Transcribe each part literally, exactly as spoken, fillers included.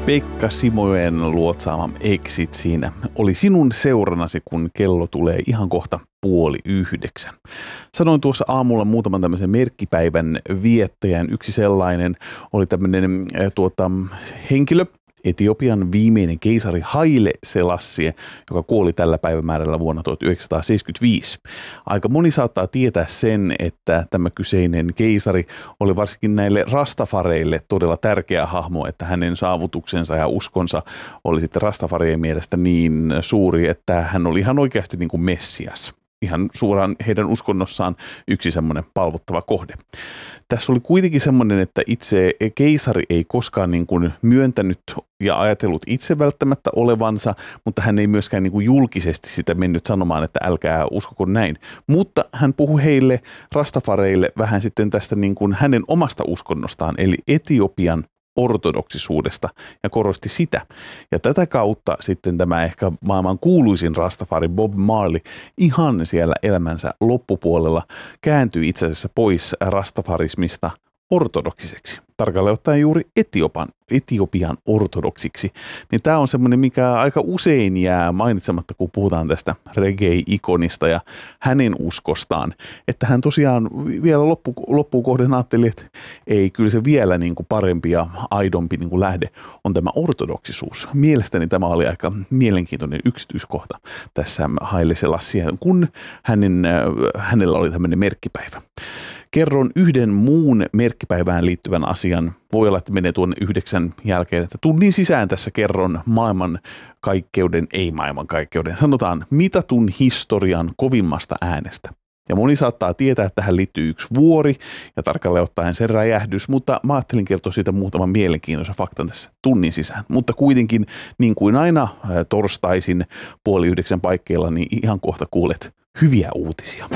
Pekka Simojen luotsaama Exit siinä oli sinun seuranasi, kun kello tulee ihan kohta puoli yhdeksän. Sanoin tuossa aamulla muutaman tämmöisen merkkipäivän viettäjän. Yksi sellainen oli tämmöinen äh, tuota, henkilö, Etiopian viimeinen keisari Haile Selassie, joka kuoli tällä päivämäärällä vuonna tuhatyhdeksänsataaseitsemänkymmentäviisi. Aika moni saattaa tietää sen, että tämä kyseinen keisari oli varsinkin näille rastafareille todella tärkeä hahmo, että hänen saavutuksensa ja uskonsa oli sitten rastafarien mielestä niin suuri, että hän oli ihan oikeasti niin kuin Messias. Ihan suoraan heidän uskonnossaan yksi semmoinen palvottava kohde. Tässä oli kuitenkin semmoinen, että itse keisari ei koskaan niin kuin myöntänyt ja ajatellut itse välttämättä olevansa, mutta hän ei myöskään niin kuin julkisesti sitä mennyt sanomaan, että älkää uskoko näin. Mutta hän puhui heille rastafareille vähän sitten tästä niin kuin hänen omasta uskonnostaan, eli Etiopian ortodoksisuudesta, ja korosti sitä. Ja tätä kautta sitten tämä ehkä maailman kuuluisin rastafari Bob Marley ihan siellä elämänsä loppupuolella kääntyi itse asiassa pois rastafarismista ortodoksiseksi. Tarkalleen ottaen juuri Etiopan, Etiopian ortodoksiksi. Niin tämä on semmoinen, mikä aika usein jää mainitsematta, kun puhutaan tästä reggae-ikonista ja hänen uskostaan. Että hän tosiaan vielä loppu, loppuun kohden ajatteli, että ei, kyllä se vielä niin kuin parempi ja aidompi niin kuin lähde on tämä ortodoksisuus. Mielestäni tämä oli aika mielenkiintoinen yksityiskohta tässä Haile Selassieen, kun hänen, hänellä oli tämmöinen merkkipäivä. Kerron yhden muun merkkipäivään liittyvän asian. Voi olla, että menee tuonne yhdeksän jälkeen, että tunnin sisään tässä kerron maailman kaikkeuden, ei maailman kaikkeuden, sanotaan mitatun historian kovimmasta äänestä. Ja moni saattaa tietää, että tähän liittyy yksi vuori ja tarkalleen ottaen sen räjähdys, mutta mä ajattelin kertoa siitä muutaman mielenkiintoisen faktan tässä tunnin sisään. Mutta kuitenkin, niin kuin aina torstaisin puoli yhdeksän paikkeilla, niin ihan kohta kuulet hyviä uutisia.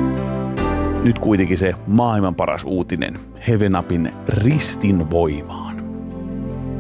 Nyt kuitenkin se maailman paras uutinen, Heaven Upin ristin voimaan.